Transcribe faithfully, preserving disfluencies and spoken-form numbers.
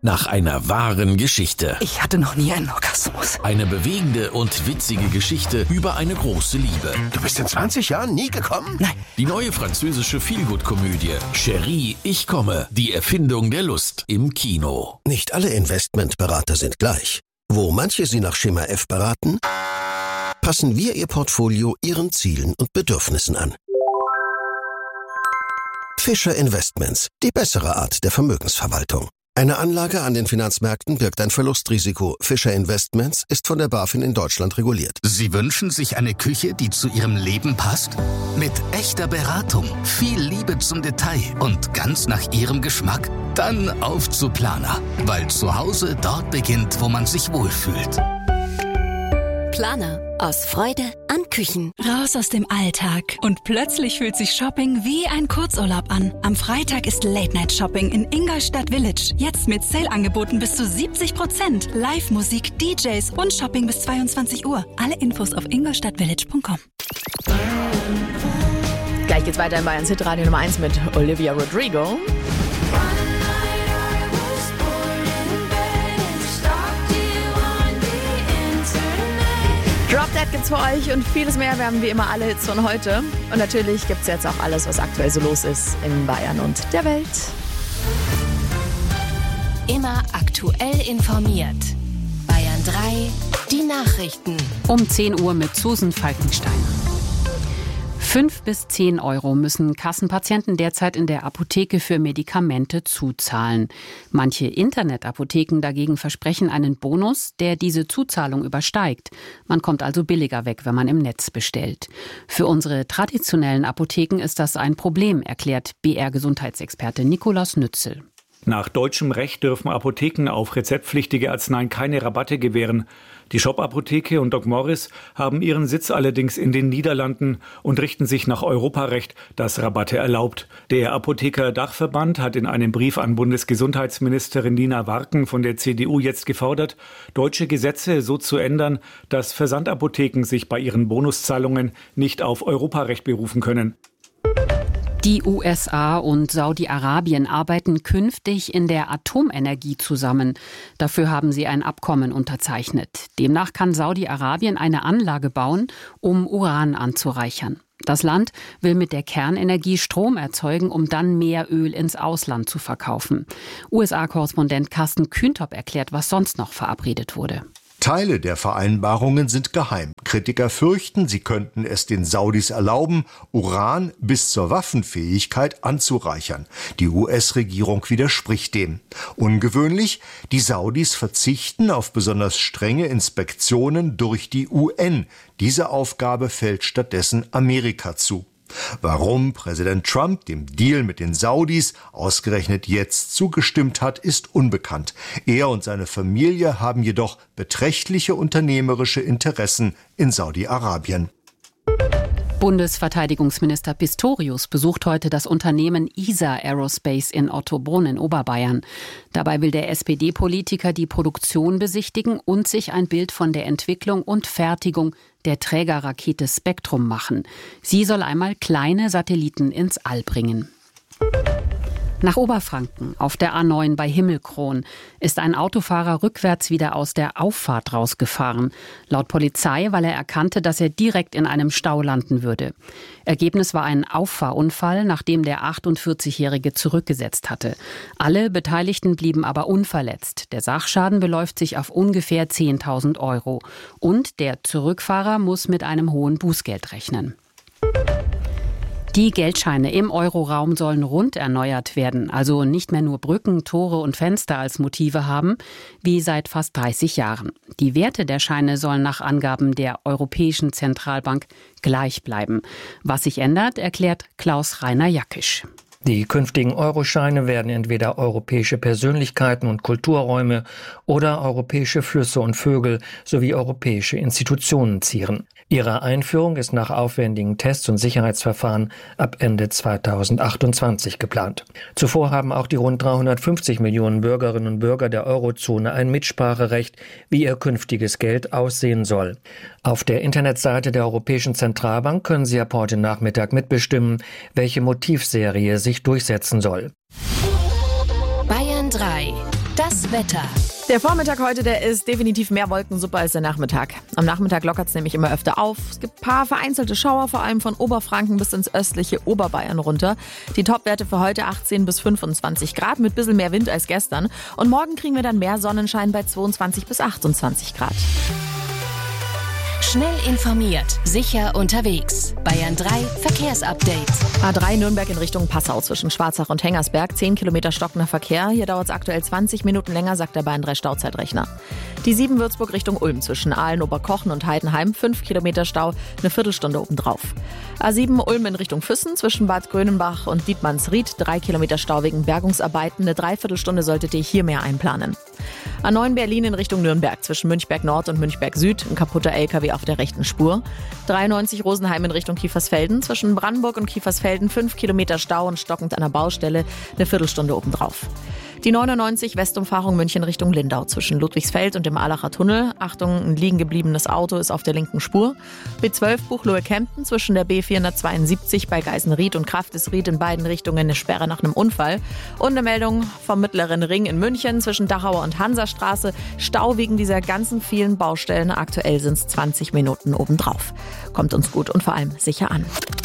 nach einer wahren Geschichte. Ich hatte noch nie einen Orgasmus. Eine bewegende und witzige Geschichte über eine große Liebe. Du bist in zwanzig Jahren nie gekommen? Nein. Die neue französische Feelgood-Komödie Chérie, ich komme. Die Erfindung der Lust im Kino. Nicht alle Investmentberater sind gleich. Wo manche Sie nach Schema F beraten, passen wir Ihr Portfolio Ihren Zielen und Bedürfnissen an. Fischer Investments, die bessere Art der Vermögensverwaltung. Eine Anlage an den Finanzmärkten birgt ein Verlustrisiko. Fischer Investments ist von der BaFin in Deutschland reguliert. Sie wünschen sich eine Küche, die zu Ihrem Leben passt? Mit echter Beratung, viel Liebe zum Detail und ganz nach Ihrem Geschmack? Dann auf zu Planer, weil zu Hause dort beginnt, wo man sich wohlfühlt. Planer. Aus Freude an Küchen. Raus aus dem Alltag. Und plötzlich fühlt sich Shopping wie ein Kurzurlaub an. Am Freitag ist Late-Night-Shopping in Ingolstadt Village. Jetzt mit Sale-Angeboten bis zu siebzig Prozent. Live-Musik, D Js und Shopping bis zweiundzwanzig Uhr. Alle Infos auf ingolstadtvillage punkt com. Gleich geht's weiter in Bayerns Hitradio Nummer eins mit Olivia Rodrigo. Drop Dead gibt's für euch und vieles mehr. Wir haben wie immer alle Hits von heute. Und natürlich gibt's jetzt auch alles, was aktuell so los ist in Bayern und der Welt. Immer aktuell informiert. Bayern drei, die Nachrichten. Um zehn Uhr mit Susan Falkenstein. Fünf bis zehn Euro müssen Kassenpatienten derzeit in der Apotheke für Medikamente zuzahlen. Manche Internetapotheken dagegen versprechen einen Bonus, der diese Zuzahlung übersteigt. Man kommt also billiger weg, wenn man im Netz bestellt. Für unsere traditionellen Apotheken ist das ein Problem, erklärt B R-Gesundheitsexperte Nikolaus Nützel. Nach deutschem Recht dürfen Apotheken auf rezeptpflichtige Arzneien keine Rabatte gewähren. Die Shop-Apotheke und Doc Morris haben ihren Sitz allerdings in den Niederlanden und richten sich nach Europarecht, das Rabatte erlaubt. Der Apotheker-Dachverband hat in einem Brief an Bundesgesundheitsministerin Nina Warken von der C D U jetzt gefordert, deutsche Gesetze so zu ändern, dass Versandapotheken sich bei ihren Bonuszahlungen nicht auf Europarecht berufen können. Die U S A und Saudi-Arabien arbeiten künftig in der Atomenergie zusammen. Dafür haben sie ein Abkommen unterzeichnet. Demnach kann Saudi-Arabien eine Anlage bauen, um Uran anzureichern. Das Land will mit der Kernenergie Strom erzeugen, um dann mehr Öl ins Ausland zu verkaufen. U S A-Korrespondent Carsten Kühntop erklärt, was sonst noch verabredet wurde. Teile der Vereinbarungen sind geheim. Kritiker fürchten, sie könnten es den Saudis erlauben, Uran bis zur Waffenfähigkeit anzureichern. Die U S-Regierung widerspricht dem. Ungewöhnlich, die Saudis verzichten auf besonders strenge Inspektionen durch die U N. Diese Aufgabe fällt stattdessen Amerika zu. Warum Präsident Trump dem Deal mit den Saudis ausgerechnet jetzt zugestimmt hat, ist unbekannt. Er und seine Familie haben jedoch beträchtliche unternehmerische Interessen in Saudi-Arabien. Bundesverteidigungsminister Pistorius besucht heute das Unternehmen I S A Aerospace in Ottobrunn in Oberbayern. Dabei will der S P D-Politiker die Produktion besichtigen und sich ein Bild von der Entwicklung und Fertigung der Trägerrakete Spektrum machen. Sie soll einmal kleine Satelliten ins All bringen. Nach Oberfranken, auf der A neun bei Himmelkron, ist ein Autofahrer rückwärts wieder aus der Auffahrt rausgefahren. Laut Polizei, weil er erkannte, dass er direkt in einem Stau landen würde. Ergebnis war ein Auffahrunfall, nachdem der achtundvierzigjährige zurückgesetzt hatte. Alle Beteiligten blieben aber unverletzt. Der Sachschaden beläuft sich auf ungefähr zehntausend Euro. Und der Zurückfahrer muss mit einem hohen Bußgeld rechnen. Die Geldscheine im Euroraum sollen rund erneuert werden, also nicht mehr nur Brücken, Tore und Fenster als Motive haben, wie seit fast dreißig Jahren. Die Werte der Scheine sollen nach Angaben der Europäischen Zentralbank gleich bleiben. Was sich ändert, erklärt Klaus-Rainer Jackisch. Die künftigen Euroscheine werden entweder europäische Persönlichkeiten und Kulturräume oder europäische Flüsse und Vögel sowie europäische Institutionen zieren. Ihre Einführung ist nach aufwendigen Tests und Sicherheitsverfahren ab Ende zweitausendachtundzwanzig geplant. Zuvor haben auch die rund dreihundertfünfzig Millionen Bürgerinnen und Bürger der Eurozone ein Mitspracherecht, wie ihr künftiges Geld aussehen soll. Auf der Internetseite der Europäischen Zentralbank können Sie ab heute Nachmittag mitbestimmen, welche Motivserie sich durchsetzen soll. Bayern drei. Das Wetter. Der Vormittag heute, der ist definitiv mehr Wolkensuppe als der Nachmittag. Am Nachmittag lockert es nämlich immer öfter auf. Es gibt ein paar vereinzelte Schauer, vor allem von Oberfranken bis ins östliche Oberbayern runter. Die Topwerte für heute achtzehn bis fünfundzwanzig Grad mit ein bisschen mehr Wind als gestern. Und morgen kriegen wir dann mehr Sonnenschein bei zweiundzwanzig bis achtundzwanzig Grad. Schnell informiert, sicher unterwegs. Bayern drei Verkehrsupdate. A drei Nürnberg in Richtung Passau zwischen Schwarzach und Hengersberg. zehn Kilometer stockender Verkehr. Hier dauert es aktuell zwanzig Minuten länger, sagt der Bayern drei Stauzeitrechner. Die sieben Würzburg Richtung Ulm zwischen Aalen, Oberkochen und Heidenheim. fünf Kilometer Stau, eine Viertelstunde obendrauf. A sieben Ulm in Richtung Füssen zwischen Bad Grönenbach und Dietmannsried. drei Kilometer Stau wegen Bergungsarbeiten. Eine Dreiviertelstunde solltet ihr hier mehr einplanen. A neun Berlin in Richtung Nürnberg zwischen Münchberg Nord und Münchberg Süd. Ein kaputter L K W auf der rechten Spur. dreiundneunzig Rosenheim in Richtung Kiefersfelden. Zwischen Brandenburg und Kiefersfelden fünf Kilometer Stau und stockend an der Baustelle. Eine Viertelstunde obendrauf. Die neunundneunzig Westumfahrung München Richtung Lindau zwischen Ludwigsfeld und dem Aalacher Tunnel. Achtung, ein liegen gebliebenes Auto ist auf der linken Spur. B zwölf Buchloe-Kempten zwischen der B vierhundertzweiundsiebzig bei Geisenried und Kraftesried in beiden Richtungen eine Sperre nach einem Unfall. Und eine Meldung vom Mittleren Ring in München zwischen Dachauer und Hansastraße. Stau wegen dieser ganzen vielen Baustellen. Aktuell sind es zwanzig Minuten obendrauf. Kommt uns gut und vor allem sicher an.